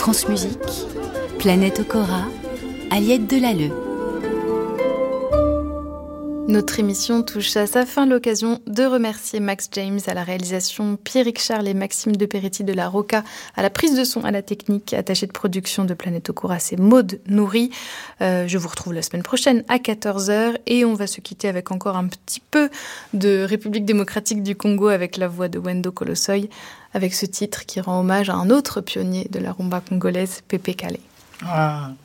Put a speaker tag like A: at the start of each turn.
A: France Musique, Planète Okora, Aliette Delalleux.
B: Notre émission touche à sa fin, l'occasion de remercier Max James à la réalisation, Pierrick Charles et Maxime Deperetti de la Roca à la prise de son, à la technique, attachée de production de Planète Okora, c'est Maude Nourri. Je vous retrouve la semaine prochaine à 14h et on va se quitter avec encore un petit peu de République démocratique du Congo avec la voix de Wendo Kolosoy, avec ce titre qui rend hommage à un autre pionnier de la rumba congolaise, Pépé Kalé.
C: Ah.